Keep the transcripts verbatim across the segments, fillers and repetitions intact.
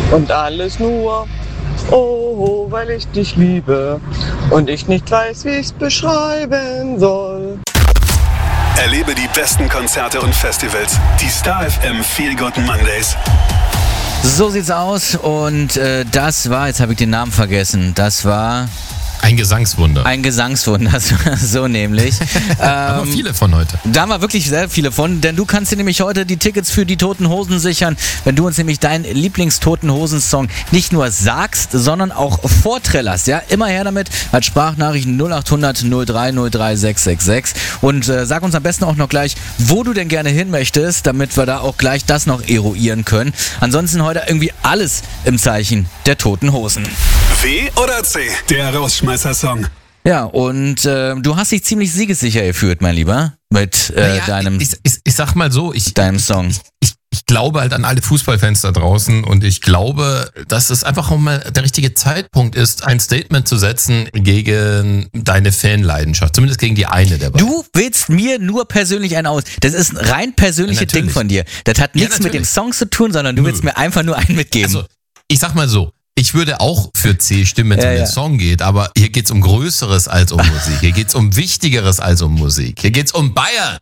Und alles nur, oh, weil ich dich liebe und ich nicht weiß, wie ich's beschreiben soll. Erlebe die besten Konzerte und Festivals. Die Star F M Feel Good Mondays. So sieht's aus und äh, das war, jetzt habe ich den Namen vergessen, das war... Ein Gesangswunder. Ein Gesangswunder, so nämlich. Aber ähm, viele von heute. Da haben wir wirklich sehr viele von, denn du kannst dir nämlich heute die Tickets für die Toten Hosen sichern, wenn du uns nämlich deinen Lieblings-Toten Hosen-Song nicht nur sagst, sondern auch vorträllerst. Ja, immer her damit als Sprachnachrichten null acht hundert null drei null drei sechs sechs sechs und äh, sag uns am besten auch noch gleich, wo du denn gerne hin möchtest, damit wir da auch gleich das noch eruieren können. Ansonsten heute irgendwie alles im Zeichen der Toten Hosen. W oder C? Der Rausschmeißer-Song. Ja, und äh, du hast dich ziemlich siegessicher gefühlt, mein Lieber, mit äh, naja, deinem, ich, ich, ich sag mal so, ich, deinem Song. Ich, ich, ich glaube halt an alle Fußballfans da draußen und ich glaube, dass es einfach auch mal der richtige Zeitpunkt ist, ein Statement zu setzen gegen deine Fanleidenschaft. Zumindest gegen die eine der beiden. Du willst mir nur persönlich einen aus. Das ist ein rein persönliches Ja, Ding von dir. Das hat Ja, nichts mit dem natürlich. Song zu tun, sondern du willst mir einfach nur einen mitgeben. Also, ich sag mal so, ich würde auch für C stimmen, wenn es Ja, um den ja. Song geht, aber hier geht's um Größeres als um Musik. Hier geht's um Wichtigeres als um Musik. Hier geht's um Bayern.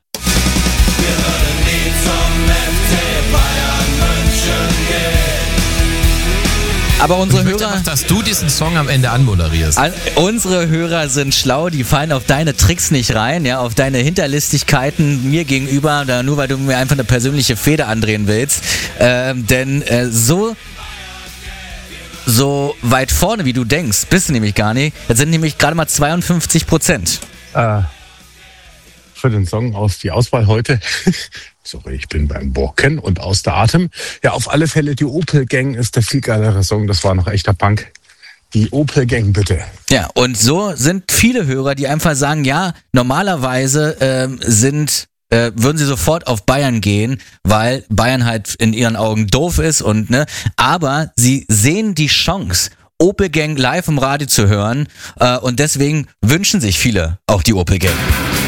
Aber unsere Ich möchte Hörer, einfach, dass du diesen Song am Ende anmoderierst. an, unsere Hörer sind schlau, die fallen auf deine Tricks nicht rein, ja, auf deine Hinterlistigkeiten mir gegenüber, da nur weil du mir einfach eine persönliche Fehde andrehen willst. Ähm, denn äh, so so weit vorne, wie du denkst, bist du nämlich gar nicht. Das sind nämlich gerade mal zweiundfünfzig Prozent. Äh, für den Song aus die Auswahl heute. Sorry, ich bin beim Bocken und aus der Atem. Ja, auf alle Fälle die Opel Gang ist der viel geilere Song. Das war noch echter Punk. Die Opel Gang, bitte. Ja, und so sind viele Hörer, die einfach sagen, ja, normalerweise ähm, sind äh, würden sie sofort auf Bayern gehen, weil Bayern halt in ihren Augen doof ist und ne, aber sie sehen die Chance, Opel Gang live im Radio zu hören äh, und deswegen wünschen sich viele auch die Opel Gang.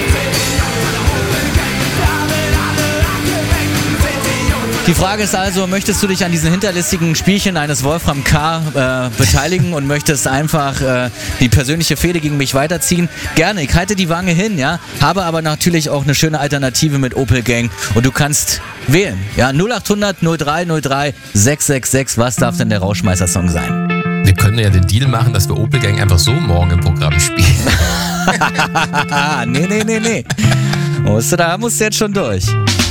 Die Frage ist also, möchtest du dich an diesen hinterlistigen Spielchen eines Wolfram K. Äh, beteiligen und möchtest einfach äh, die persönliche Fehde gegen mich weiterziehen? Gerne, ich halte die Wange hin, ja, habe aber natürlich auch eine schöne Alternative mit Opel Gang und du kannst wählen, ja, null acht hundert null drei null drei sechs sechs sechs, was darf denn der Rauschmeißer-Song sein? Wir können ja den Deal machen, dass wir Opel Gang einfach so morgen im Programm spielen. nee, nee, nee, nee. Musst du, da musst du jetzt schon durch.